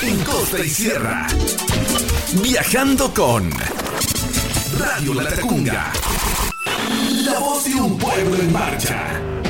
en costa y sierra. Viajando con Radio La Tacunga, la voz de un pueblo en marcha.